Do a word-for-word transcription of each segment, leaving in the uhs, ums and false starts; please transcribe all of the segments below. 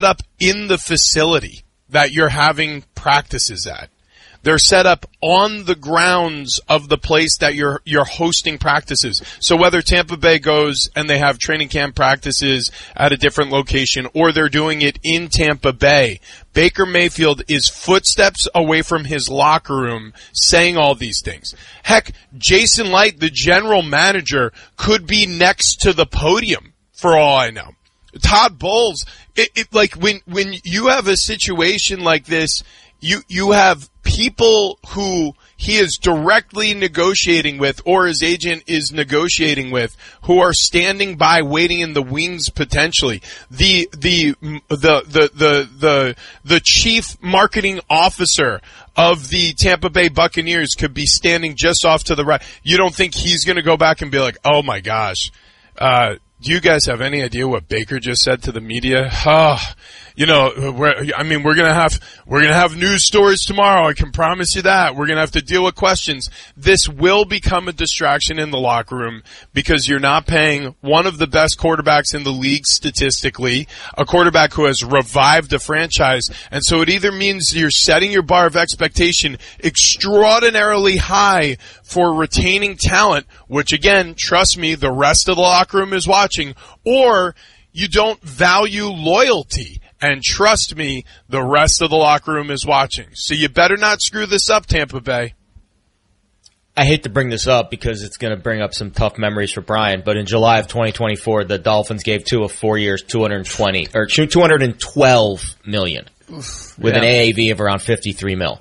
up in the facility that you're having practices at. They're set up on the grounds of the place that you're you're hosting practices. So whether Tampa Bay goes and they have training camp practices at a different location or they're doing it in Tampa Bay, Baker Mayfield is footsteps away from his locker room saying all these things. Heck, Jason Light, the general manager, could be next to the podium for all I know. Todd Bowles, it, it, like when when you have a situation like this, you you have people who he is directly negotiating with or his agent is negotiating with who are standing by waiting in the wings potentially. The the the the the the, the chief marketing officer of the Tampa Bay Buccaneers could be standing just off to the right. You don't think he's going to go back and be like, "Oh my gosh, uh do you guys have any idea what Baker just said to the media?" Oh, you know, we're, I mean, we're gonna have we're gonna have news stories tomorrow. I can promise you that. We're gonna have to deal with questions. This will become a distraction in the locker room because you're not paying one of the best quarterbacks in the league statistically, a quarterback who has revived a franchise, and so it either means you're setting your bar of expectation extraordinarily high for retaining talent, which again, trust me, the rest of the locker room is watching, or you don't value loyalty. And trust me, the rest of the locker room is watching. So you better not screw this up, Tampa Bay. I hate to bring this up because it's going to bring up some tough memories for Brian, but in July of twenty twenty-four, the Dolphins gave Tua four years, two hundred twenty or two hundred twelve million Oof, with yeah. an A A V of around fifty-three mil.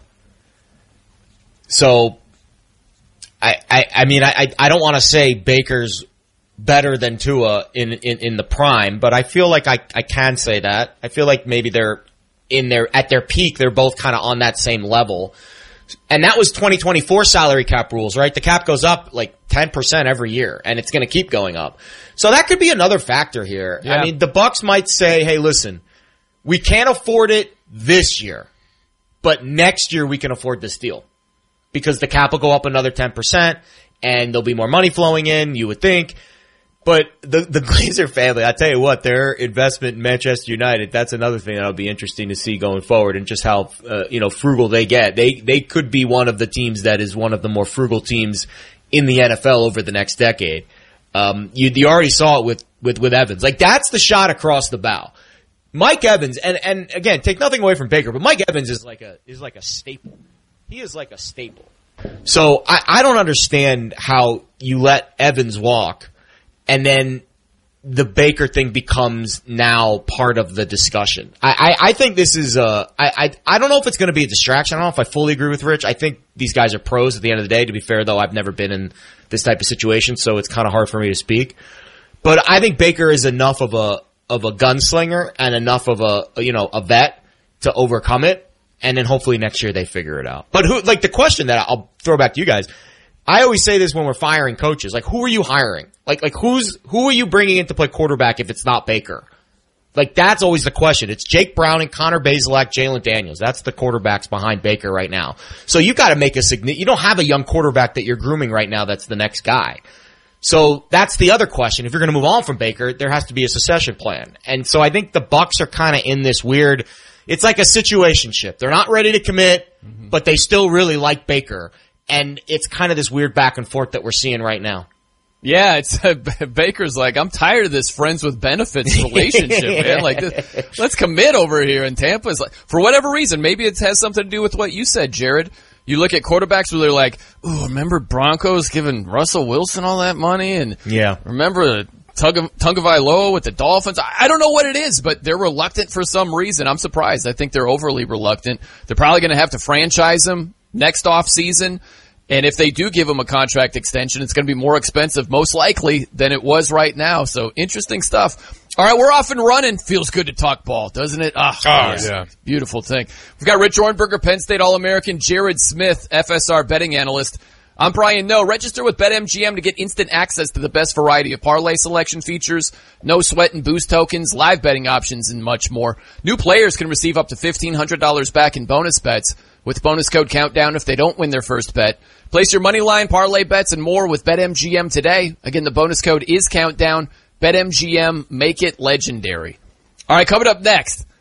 So, I, I, I mean, I, I don't want to say Baker's better than Tua in, in, in the prime, but I feel like I, I can say that. I feel like maybe they're in their, at their peak, they're both kind of on that same level. And that was twenty twenty-four salary cap rules, right? The cap goes up like ten percent every year, and it's going to keep going up. So that could be another factor here. Yeah. I mean, the Bucs might say, hey, listen, we can't afford it this year, but next year we can afford this deal because the cap will go up another ten percent and there'll be more money flowing in, you would think. But the, the Glazer family, I tell you what, their investment in Manchester United, that's another thing that'll be interesting to see going forward and just how, uh, you know, frugal they get. They, they could be one of the teams that is one of the more frugal teams in the N F L over the next decade. Um, you, you already saw it with, with, with Evans. Like, that's the shot across the bow. Mike Evans, and, and again, take nothing away from Baker, but Mike Evans is like a, is like a staple. He is like a staple. So I, I don't understand how you let Evans walk and then the Baker thing becomes now part of the discussion. I, I, I think this is a, I, I, I don't know if it's going to be a distraction. I don't know if I fully agree with Rich. I think these guys are pros at the end of the day. To be fair, though, I've never been in this type of situation, so it's kind of hard for me to speak. But I think Baker is enough of a, of a gunslinger and enough of a, you know, a vet to overcome it. And then hopefully next year they figure it out. But who, like the question that I'll throw back to you guys, I always say this when we're firing coaches. Like, who are you hiring? Like, like who's, who are you bringing in to play quarterback if it's not Baker? Like, that's always the question. It's Jake Browning, Connor Bazelak, Jalen Daniels. That's the quarterbacks behind Baker right now. So you gotta make a significant, you don't have a young quarterback that you're grooming right now that's the next guy. So that's the other question. If you're gonna move on from Baker, there has to be a succession plan. And so I think the Bucs are kinda in this weird, it's like a situationship. They're not ready to commit, mm-hmm. but they still really like Baker. And it's kind of this weird back and forth that we're seeing right now. Yeah, it's uh, Baker's like, I'm tired of this friends with benefits relationship, man. Like, this, let's commit over here. And Tampa's like, for whatever reason, maybe it has something to do with what you said, Jared. You look at quarterbacks where they're like, ooh, remember Broncos giving Russell Wilson all that money? And yeah, remember Tagovailoa with the Dolphins? I don't know what it is, but they're reluctant for some reason. I'm surprised. I think they're overly reluctant. They're probably going to have to franchise him next off season. And if they do give him a contract extension, it's going to be more expensive, most likely, than it was right now. So interesting stuff. All right, we're off and running. Feels good to talk ball, doesn't it? Oh, oh yes. Yeah. Beautiful thing. We've got Rich Ornberger, Penn State All-American, Jared Smith, F S R betting analyst. I'm Brian Noe. Register with BetMGM to get instant access to the best variety of parlay selection features, no sweat and boost tokens, live betting options, and much more. New players can receive up to fifteen hundred dollars back in bonus bets with bonus code Countdown if they don't win their first bet. Place your money line, parlay bets, and more with BetMGM today. Again, the bonus code is Countdown. BetMGM, make it legendary. All right, coming up next,